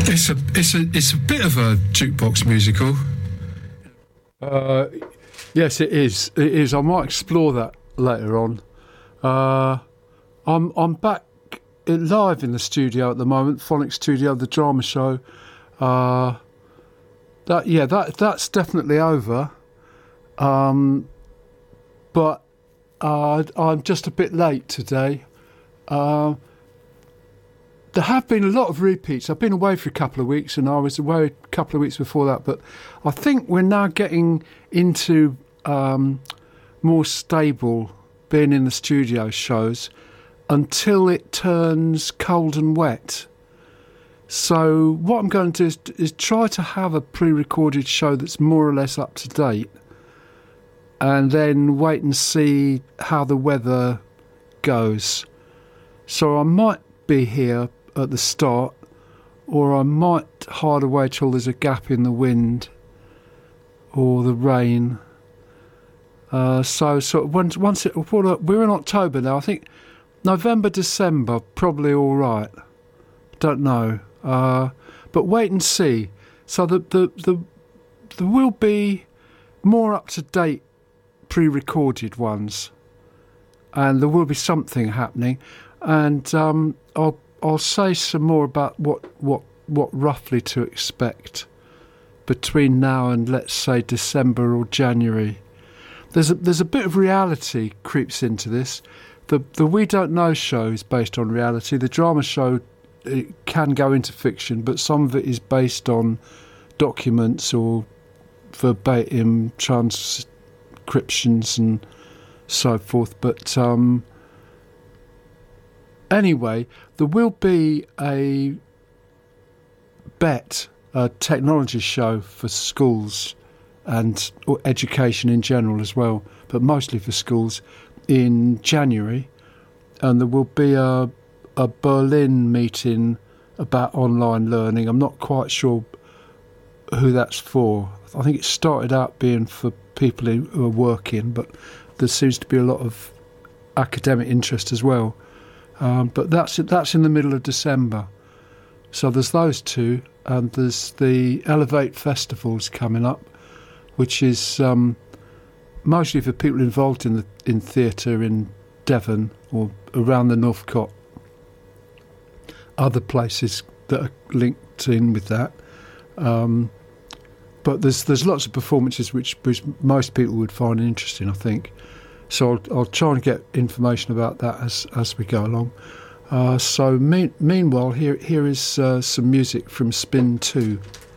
It's a bit of a jukebox musical. Yes, it is. It is. I might explore that later on. I'm back live in the studio at the moment, Phonics Studio, the drama show. That's definitely over. But I'm just a bit late today. There have been a lot of repeats. I've been away for a couple of weeks, and I was away a couple of weeks before that. But I think we're now getting into more stable being in the studio shows until it turns cold and wet. So what I'm going to do is try to have a pre-recorded show that's more or less up to date, and then wait and see how the weather goes. So I might be here at the start, or I might hide away till there's a gap in the wind or the rain. So we're in October now. I think November, December probably all right. Don't know, but wait and see. So there will be more up to date pre-recorded ones, and there will be something happening, and I'll say some more about what roughly to expect between now and, let's say, December or January. There's a bit of reality creeps into this. The We Don't Know show is based on reality. The drama show, it can go into fiction, but some of it is based on documents or verbatim transcriptions and so forth. But anyway, there will be a technology show for schools and education in general as well, but mostly for schools, in January. And there will be a Berlin meeting about online learning. I'm not quite sure who that's for. I think it started out being for people who are working, but there seems to be a lot of academic interest as well. But that's in the middle of December. So there's those two, and there's the Elevate Festivals coming up, which is mostly for people involved in theatre in Devon or around the Northcott. Other places that are linked in with that. But there's lots of performances which most people would find interesting, I think. So I'll try and get information about that as we go along. Meanwhile, here is some music from Spin 2.